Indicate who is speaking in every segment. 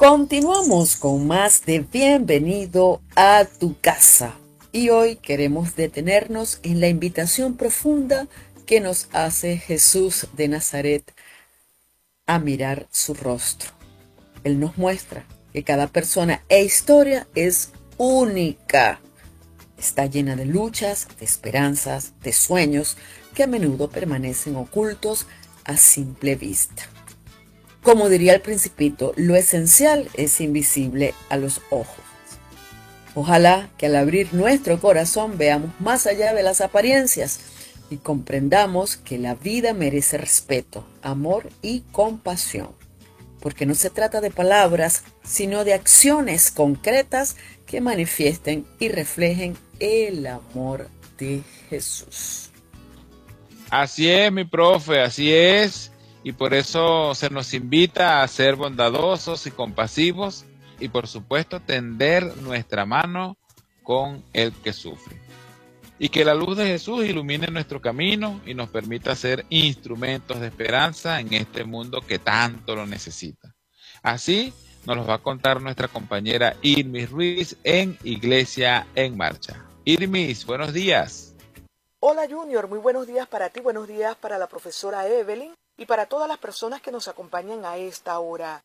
Speaker 1: Continuamos con más de Bienvenido a tu casa y hoy queremos detenernos en la invitación profunda que nos hace Jesús de Nazaret a mirar su rostro. Él nos muestra que cada persona e historia es única. Está llena de luchas, de esperanzas, de sueños que a menudo permanecen ocultos a simple vista. Como diría el Principito, lo esencial es invisible a los ojos. Ojalá que al abrir nuestro corazón veamos más allá de las apariencias y comprendamos que la vida merece respeto, amor y compasión. Porque no se trata de palabras, sino de acciones concretas que manifiesten y reflejen el amor de Jesús.
Speaker 2: Así es, mi profe, así es. Y por eso se nos invita a ser bondadosos y compasivos y por supuesto tender nuestra mano con el que sufre. Y que la luz de Jesús ilumine nuestro camino y nos permita ser instrumentos de esperanza en este mundo que tanto lo necesita. Así nos lo va a contar nuestra compañera Irmis Ruiz en Iglesia en Marcha. Irmis, buenos días.
Speaker 3: Hola Junior, muy buenos días para ti, buenos días para la profesora Evelyn y para todas las personas que nos acompañan a esta hora.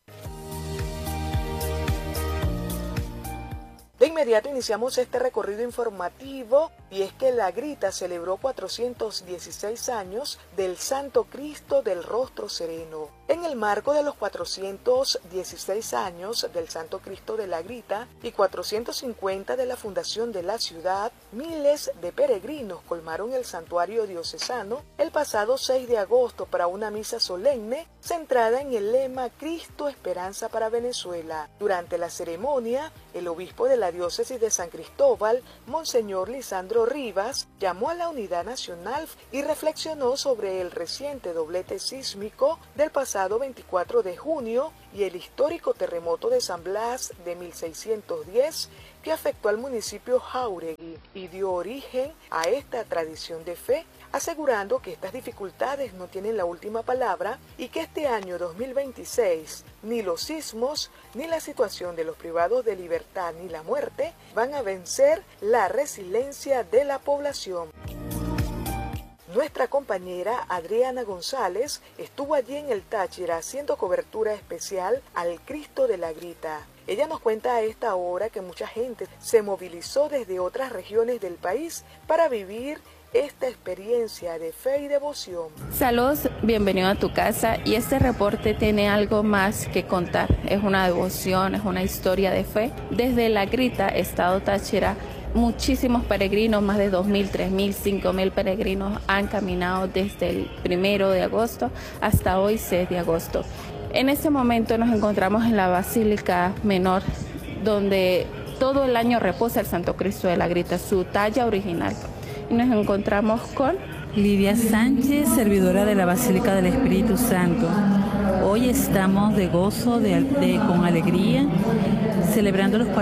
Speaker 3: De inmediato iniciamos este recorrido informativo y es que La Grita celebró 416 años del Santo Cristo del Rostro Sereno. En el marco de los 416 años del Santo Cristo de La Grita y 450 de la fundación de la ciudad, miles de peregrinos colmaron el santuario diocesano el pasado 6 de agosto para una misa solemne centrada en el lema Cristo Esperanza para Venezuela. Durante la ceremonia, el obispo de la diócesis de San Cristóbal, Monseñor Lisandro Rivas, llamó a la unidad nacional y reflexionó sobre el reciente doblete sísmico del pasado 24 de junio y el histórico terremoto de San Blas de 1610 que afectó al municipio Jáuregui y dio origen a esta tradición de fe, asegurando que estas dificultades no tienen la última palabra y que este año 2026 ni los sismos, ni la situación de los privados de libertad, ni la muerte van a vencer la resiliencia de la población. Nuestra compañera Adriana González estuvo allí en el Táchira haciendo cobertura especial al Cristo de la Grita. Ella nos cuenta a esta hora que mucha gente se movilizó desde otras regiones del país para vivir esta experiencia de fe y devoción.
Speaker 4: Saludos, bienvenido a tu casa y este reporte tiene algo más que contar. Es una devoción, es una historia de fe. Desde La Grita, estado Táchira, muchísimos peregrinos, más de 2.000, 3.000, 5.000 peregrinos han caminado desde el 1 de agosto hasta hoy 6 de agosto. En este momento nos encontramos en la Basílica Menor, donde todo el año reposa el Santo Cristo de la Grita, su talla original. Y nos encontramos con
Speaker 5: Lidia Sánchez, servidora de la Basílica del Espíritu Santo. Hoy estamos de gozo, con alegría, celebrando los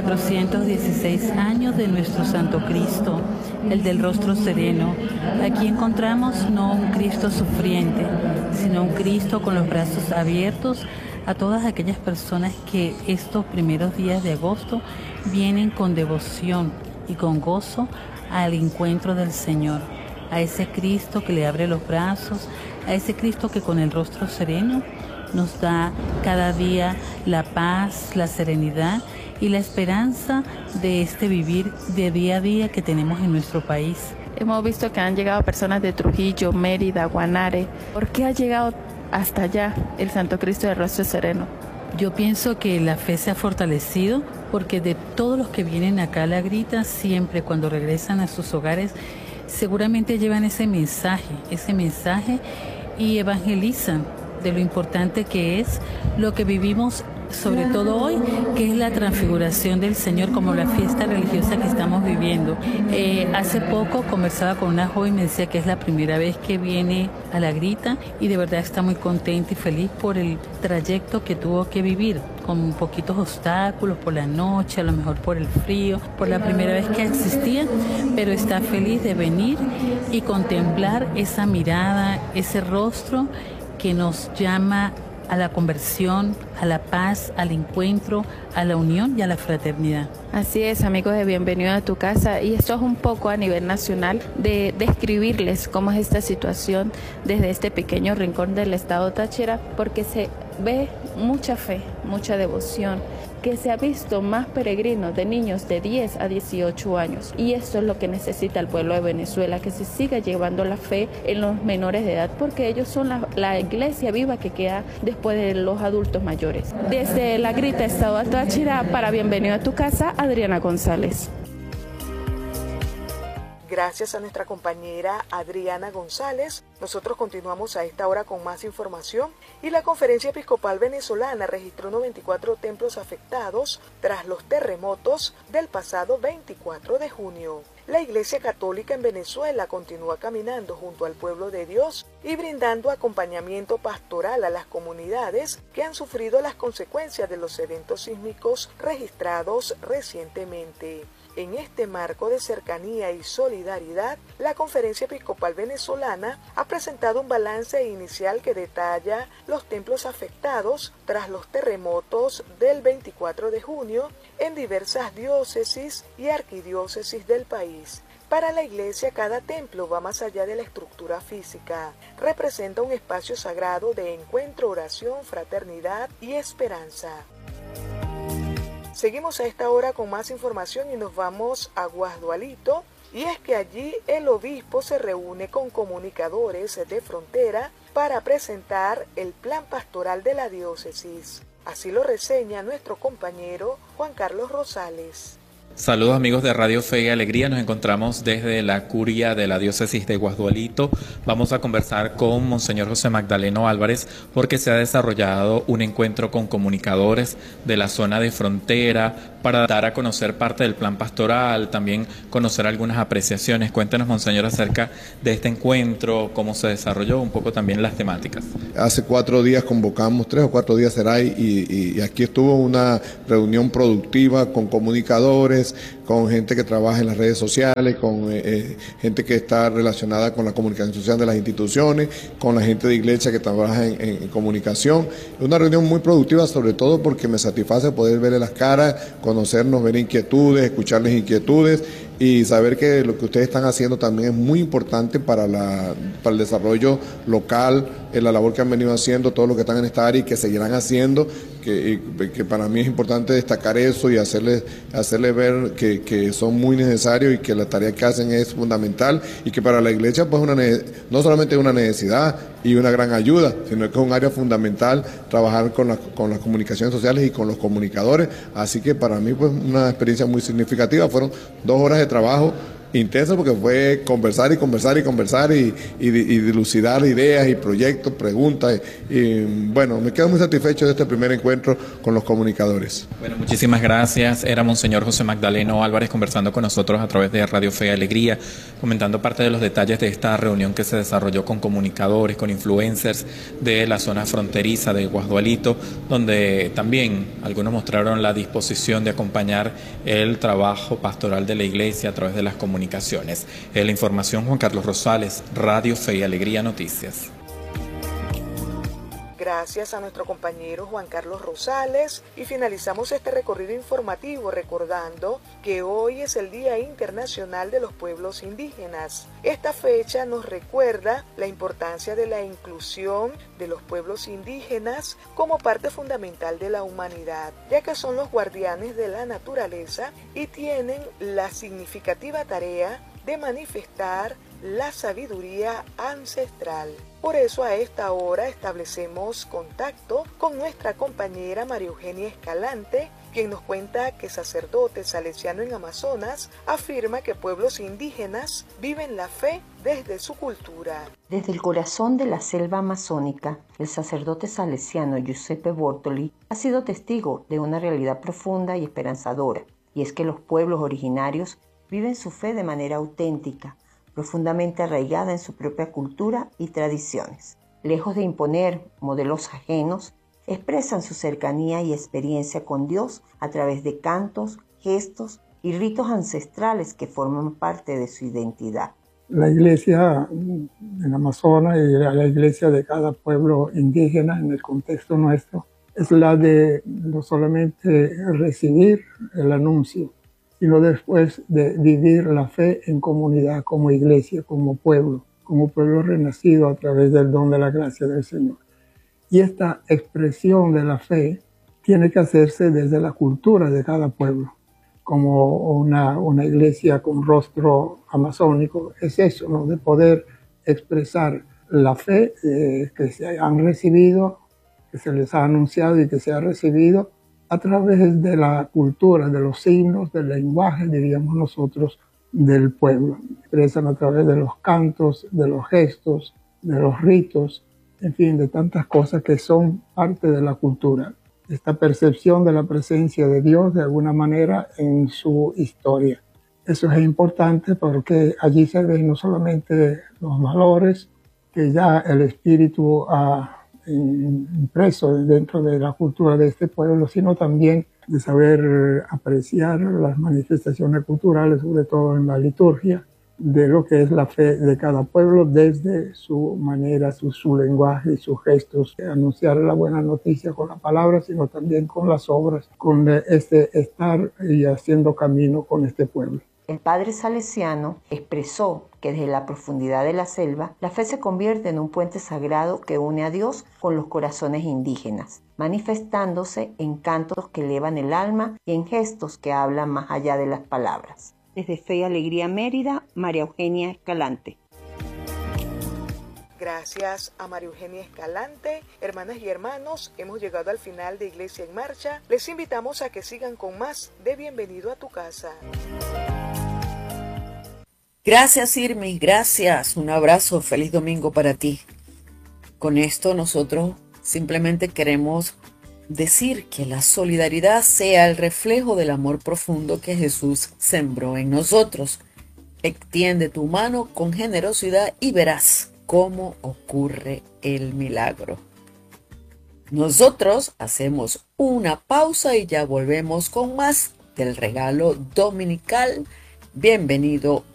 Speaker 5: 416 años de nuestro Santo Cristo, el del Rostro Sereno. Aquí encontramos no un Cristo sufriente, sino un Cristo con los brazos abiertos a todas aquellas personas que estos primeros días de agosto vienen con devoción y con gozo al encuentro del Señor, a ese Cristo que le abre los brazos, a ese Cristo que con el rostro sereno nos da cada día la paz, la serenidad y la esperanza de este vivir de día a día que tenemos en nuestro país.
Speaker 4: Hemos visto que han llegado personas de Trujillo, Mérida, Guanare. ¿Por qué ha llegado hasta allá el Santo Cristo del Rostro Sereno?
Speaker 5: Yo pienso que la fe se ha fortalecido porque de todos los que vienen acá a La Grita, siempre cuando regresan a sus hogares, seguramente llevan ese mensaje y evangelizan de lo importante que es lo que vivimos, sobre todo hoy, que es la transfiguración del Señor, como la fiesta religiosa que estamos viviendo. Hace poco conversaba con una joven y me decía que es la primera vez que viene a La Grita y de verdad está muy contenta y feliz por el trayecto que tuvo que vivir, con poquitos obstáculos por la noche, a lo mejor por el frío, por la primera vez que existía, pero está feliz de venir y contemplar esa mirada, ese rostro que nos llama a la conversión, a la paz, al encuentro, a la unión y a la fraternidad.
Speaker 4: Así es, amigos de Bienvenido a tu Casa, y esto es un poco a nivel nacional de describirles cómo es esta situación desde este pequeño rincón del estado Táchira, porque se ve mucha fe, mucha devoción, que se ha visto más peregrinos de niños de 10 a 18 años. Y esto es lo que necesita el pueblo de Venezuela, que se siga llevando la fe en los menores de edad, porque ellos son la iglesia viva que queda después de los adultos mayores. Desde La Grita, estado Táchira, para Bienvenido a tu Casa, Adriana González.
Speaker 3: Gracias a nuestra compañera Adriana González. Nosotros continuamos a esta hora con más información. Y la Conferencia Episcopal Venezolana registró 94 templos afectados tras los terremotos del pasado 24 de junio. La Iglesia Católica en Venezuela continúa caminando junto al pueblo de Dios y brindando acompañamiento pastoral a las comunidades que han sufrido las consecuencias de los eventos sísmicos registrados recientemente. En este marco de cercanía y solidaridad, la Conferencia Episcopal Venezolana ha presentado un balance inicial que detalla los templos afectados tras los terremotos del 24 de junio en diversas diócesis y arquidiócesis del país. Para la Iglesia, cada templo va más allá de la estructura física. Representa un espacio sagrado de encuentro, oración, fraternidad y esperanza. Seguimos a esta hora con más información y nos vamos a Guasdualito, y es que allí el obispo se reúne con comunicadores de frontera para presentar el plan pastoral de la diócesis. Así lo reseña nuestro compañero Juan Carlos Rosales.
Speaker 6: Saludos amigos de Radio Fe y Alegría, nos encontramos desde la curia de la diócesis de Guasdualito. Vamos a conversar con Monseñor José Magdaleno Álvarez porque se ha desarrollado un encuentro con comunicadores de la zona de frontera para dar a conocer parte del plan pastoral, también conocer algunas apreciaciones. Cuéntenos, Monseñor, acerca de este encuentro, cómo se desarrolló, un poco también las temáticas.
Speaker 7: Hace 4 días convocamos, 3 o 4 días será, y aquí estuvo una reunión productiva con comunicadores, con gente que trabaja en las redes sociales, con gente que está relacionada con la comunicación social de las instituciones, con la gente de iglesia que trabaja en comunicación. Una reunión muy productiva, sobre todo porque me satisface poder verle las caras, conocernos, ver inquietudes, escucharles inquietudes y saber que lo que ustedes están haciendo también es muy importante para el desarrollo local, en la labor que han venido haciendo, todo lo que están en esta área y que seguirán haciendo, que para mí es importante destacar eso y hacerles ver que son muy necesarios y que la tarea que hacen es fundamental y que para la iglesia pues no solamente es una necesidad y una gran ayuda, sino que es un área fundamental trabajar con las comunicaciones sociales y con los comunicadores. Así que para mí pues una experiencia muy significativa. Fueron 2 horas de trabajo intenso porque fue conversar y dilucidar ideas y proyectos, preguntas y bueno, me quedo muy satisfecho de este primer encuentro con los comunicadores.
Speaker 6: Bueno, muchísimas gracias. Era Monseñor José Magdaleno Álvarez conversando con nosotros a través de Radio Fe y Alegría, comentando parte de los detalles de esta reunión que se desarrolló con comunicadores, con influencers de la zona fronteriza de Guasdualito, donde también algunos mostraron la disposición de acompañar el trabajo pastoral de la iglesia a través de las comunicaciones. La información, Juan Carlos Rosales, Radio Fe y Alegría Noticias.
Speaker 3: Gracias a nuestro compañero Juan Carlos Rosales y finalizamos este recorrido informativo recordando que hoy es el Día Internacional de los Pueblos Indígenas. Esta fecha nos recuerda la importancia de la inclusión de los pueblos indígenas como parte fundamental de la humanidad, ya que son los guardianes de la naturaleza y tienen la significativa tarea de manifestar la sabiduría ancestral. Por eso a esta hora establecemos contacto con nuestra compañera María Eugenia Escalante, quien nos cuenta que sacerdote salesiano en Amazonas afirma que pueblos indígenas viven la fe desde su cultura.
Speaker 8: Desde el corazón de la selva amazónica, el sacerdote salesiano Giuseppe Bortoli ha sido testigo de una realidad profunda y esperanzadora, y es que los pueblos originarios viven su fe de manera auténtica, profundamente arraigada en su propia cultura y tradiciones. Lejos de imponer modelos ajenos, expresan su cercanía y experiencia con Dios a través de cantos, gestos y ritos ancestrales que forman parte de su identidad.
Speaker 9: La iglesia en Amazonas y la iglesia de cada pueblo indígena en el contexto nuestro es la de no solamente recibir el anuncio, sino después de vivir la fe en comunidad, como iglesia, como pueblo renacido a través del don de la gracia del Señor. Y esta expresión de la fe tiene que hacerse desde la cultura de cada pueblo. Como una iglesia con rostro amazónico, es eso, ¿no? De poder expresar la fe que se han recibido, que se les ha anunciado y que se ha recibido a través de la cultura, de los signos, del lenguaje, diríamos nosotros, del pueblo. Expresan a través de los cantos, de los gestos, de los ritos, en fin, de tantas cosas que son parte de la cultura. Esta percepción de la presencia de Dios de alguna manera en su historia. Eso es importante porque allí se ven no solamente los valores que ya el espíritu ha impreso dentro de la cultura de este pueblo, sino también de saber apreciar las manifestaciones culturales, sobre todo en la liturgia, de lo que es la fe de cada pueblo desde su manera, su lenguaje y sus gestos, anunciar la buena noticia con la palabra, sino también con las obras, con este estar y haciendo camino con este pueblo.
Speaker 8: El padre salesiano expresó que desde la profundidad de la selva, la fe se convierte en un puente sagrado que une a Dios con los corazones indígenas, manifestándose en cantos que elevan el alma y en gestos que hablan más allá de las palabras. Desde Fe y Alegría Mérida, María Eugenia Escalante.
Speaker 3: Gracias a María Eugenia Escalante. Hermanas y hermanos, hemos llegado al final de Iglesia en Marcha. Les invitamos a que sigan con más de Bienvenido a tu Casa.
Speaker 1: Gracias, Irmi, gracias. Un abrazo, feliz domingo para ti. Con esto nosotros simplemente queremos decir que la solidaridad sea el reflejo del amor profundo que Jesús sembró en nosotros. Extiende tu mano con generosidad y verás cómo ocurre el milagro. Nosotros hacemos una pausa y ya volvemos con más del regalo dominical. Bienvenido